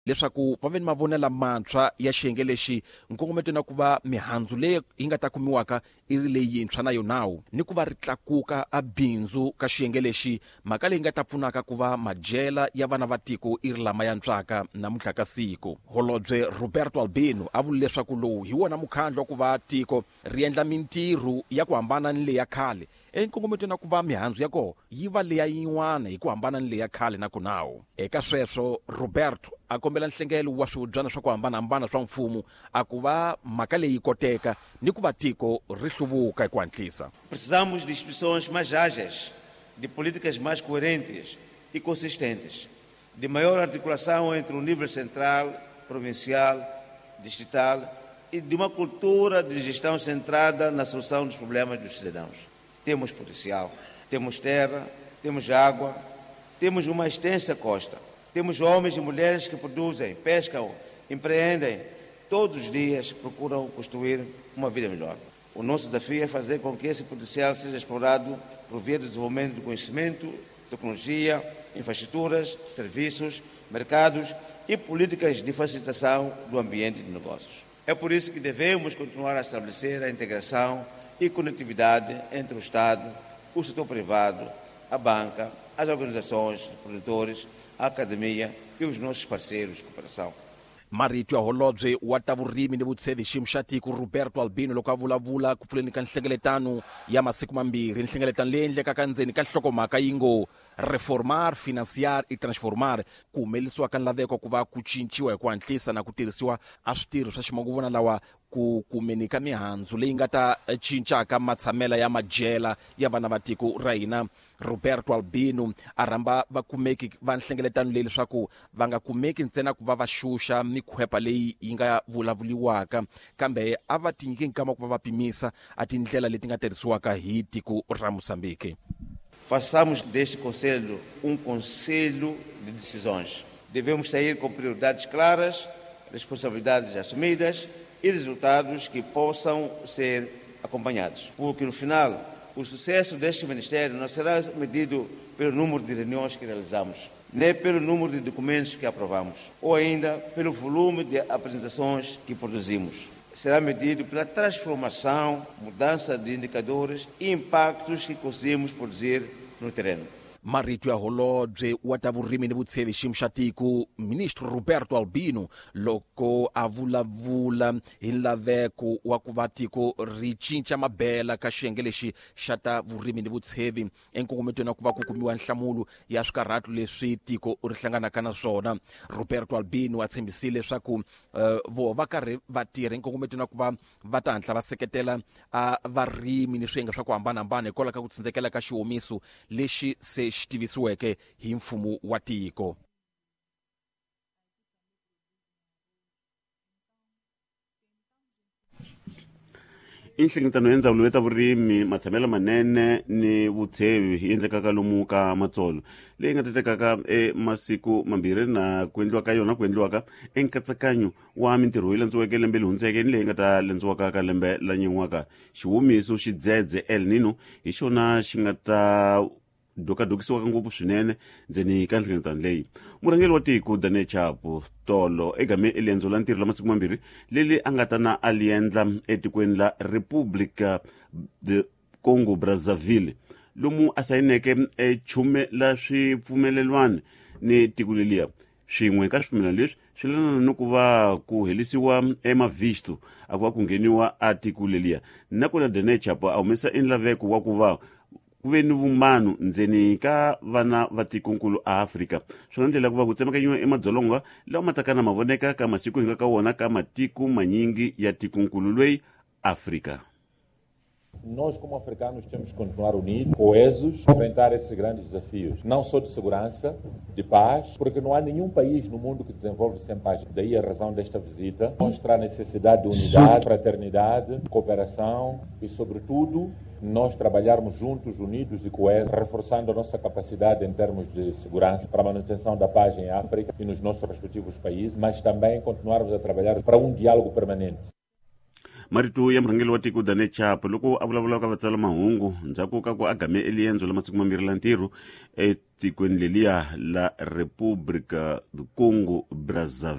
leswaku va ve ni mavonelo mantshwa ya xiyenge lexi nkongometo na ku va mihandzu leyi yi nga ta kumiwaka i ri leyintshwa na yonawu ni ku va ri tlakuka a bindzu ka xiyenge lexi mhaka leyi nga ta pfunaka ku va madyela ya vana va tiko i ri lama yantswaka namuntlha ka siku. Holobye Roberto Albino a vule leswaku lowu hi wona mukhandlo wa ku va tiko ri endla mintirho ya ku hambana ni leyi ya khale enkongometweni na ku va mihandzu ya koho yi va leya yin'wana hi ku hambana ni leyi ya khale na kunawu. Eka sweswo Roberto a kombela nhlengelo wa swibudyana swa ku hambanahambana swa mfumo a ku va mhaka leyi koteka ni ku va tiko ri hluvuka hi ku hatlisa. Precisamos de instituições mais ágeis, de políticas mais coerentes e consistentes, de maior articulação entre o nível central, provincial, distrital e de uma cultura de gestão centrada na solução dos problemas dos cidadãos. Temos potencial, temos terra, temos água, temos uma extensa costa, temos homens e mulheres que produzem, pescam, empreendem, todos os dias procuram construir uma vida melhor. O nosso desafio é fazer com que esse potencial seja explorado por via do desenvolvimento do conhecimento, tecnologia, infraestruturas, serviços, mercados e políticas de facilitação do ambiente de negócios. É por isso que devemos continuar a estabelecer a integração e conectividade entre o Estado, o setor privado, a banca, as organizações de produtores, a academia e os nossos parceiros de cooperação. Marito ya holobye wa ta vurimi ni vutshembi xiyimo xa tiko Roberto Albino loko a vulavula ku pfuleni ka nhlengeletano ya masiku mambirhi, nhlengeletano leyi endlekaka ndzeni ka nhlokomhaka yi ngo reformar, financiar e transformar, ku humelelisiwa ka nlaveko ku va ku cinciwa hi ku hatlisa na ku tirhisiwa a switirho swa ximanguvona lawa ku kumeni ka mihandzu leyi nga ta cincaka matshamela ya madyela ya vana va tiko ra hina. Roberto Albino a rhamba vakumeki va nhlengeletano leyi leswaku va nga kumeki ntsena ku va va xuxa mikhwepa leyi yi nga vulavuliwaka, kambe a va tinyike nkama ku va va pimisa a tindlela leti nga tirhisiwaka hi tiko ra Moçambique. Façamos deste Conselho um conselho de decisões. Devemos sair com prioridades claras, responsabilidades assumidas e resultados que possam ser acompanhados. Porque no final, o sucesso deste Ministério não será medido pelo número de reuniões que realizamos, nem pelo número de documentos que aprovamos, ou ainda pelo volume de apresentações que produzimos. Será medido pela transformação, mudança de indicadores e impactos que conseguimos produzir no terreno. Marito ya holobye wa ta vurimi ni vutshembi xiyimo xa tiko Ministro Roberto Albino loko a vulavula hi laveko wa ku va tiko ri cinca mabela ka xiyenge lexi xa ta vurimi ni vutshembi enkongometweni na ku va ku kumiwa nhlamulo ya swikarhato leswi tiko ri hlanganaka na swona. Roberto Albino a tshembisile leswaku vo va karhi va tirha enkongometweni na ku va va ta hatla va seketela a varimi ni swiyenge swa ku hambanahambana hikwalaho ka ku tsindzekela ka xihomiso lexi se xitivisiweke hi mfumo wa tiko. Inhlengeletano ya ndzawulo ya ta vurimi, matshamelo manene ni vutshembi yi endlekaka lomu ka Matsolo leyi nga ta tekaka masiku mambirhi na ku endliwa ka yona ku endliwaka enkatsakanyo wa mintirho yi landziweke lembe li hundzeke ni leyi nga ta landziwaka ka lembe la nyin'waka. Xihumiso xidzedze El Nino hi xona xi nga ta dokadokisiwaka ngopfu swinene ndzeni ka nhlengeletano leyi. Murhangeri wa tiko Daniel Chapo tolo egame eliendzo la ntirho la masiku mambirhi leli a nga ta na aliendla etikweni la Republika de Congo Brazzaville lomu a sayineke chume la swipfumelelwani ni tiko leliya. Swin'we ka swipfumelelwani leswi swi lana ni ku va ku helisiwa emavisto a ku va ku ngheniwa a tiko leliya. Nakona Daniel Chapo a humesa enlaveko wa ku va ku ve ni vumbano ndzeni ka vana va tikonkulu a Afrika. Swona ndlela ku va ku tsemakanywa emadzolonga lawa matakana mavoneka ka masiku hinga ka wona ka matiko manyingi ya tikonkulu lweyi Afrika. Nós, como africanos, temos que continuar unidos, coesos, enfrentar esses grandes desafios, não só de segurança, de paz, porque não há nenhum país no mundo que desenvolve sem paz. Daí a razão desta visita, mostrar a necessidade de unidade, fraternidade, cooperação e, sobretudo, nós trabalharmos juntos, unidos e coesos, reforçando a nossa capacidade em termos de segurança para a manutenção da paz em África e nos nossos respectivos países, mas também continuarmos a trabalhar para um diálogo permanente. marito ya murhangeli wa tiko Dane Chapo loko a vulavula ka vatsala mahungu ndzhaku ka ku agame eliendzo la masiku mambirhi la ntirho etikweni leliya la República do Congo Brazzaville.